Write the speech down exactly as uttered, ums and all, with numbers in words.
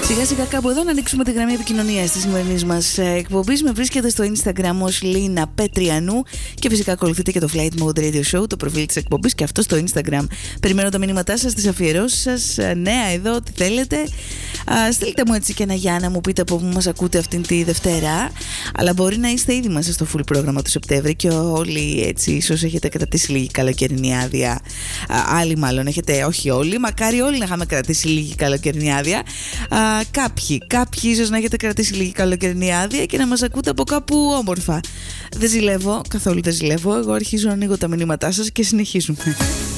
Σιγά σιγά κάπου εδώ να ανοίξουμε τη γραμμή επικοινωνίας της σημερινής μας εκπομπής. Με βρίσκεται στο Instagram ως Λίνα Πετριανού και φυσικά ακολουθείτε και το Flight Mode Radio Show, το προφίλ της εκπομπής, και αυτό στο Instagram. Περιμένω τα μηνύματά σας, τις αφιερώσεις σας, νέα εδώ, ό,τι θέλετε. Α, στείλτε μου έτσι και ένα για να μου πείτε από πού μας ακούτε αυτήν τη Δευτέρα. Αλλά μπορεί να είστε ήδη μέσα στο full πρόγραμμα του Σεπτέμβρη και όλοι έτσι ίσως έχετε κρατήσει λίγη καλοκαιρινή άδεια. Α, άλλοι μάλλον έχετε, όχι όλοι, μακάρι όλοι να είχαμε κρατήσει λίγη καλοκαιρινή άδεια. Α, κάποιοι, κάποιοι ίσως να έχετε κρατήσει λίγη καλοκαιρινή άδεια και να μας ακούτε από κάπου όμορφα. Δεν ζηλεύω, καθόλου δεν ζηλεύω. Εγώ αρχίζω να ανοίγω τα μηνύματά σας και συνεχίζουμε.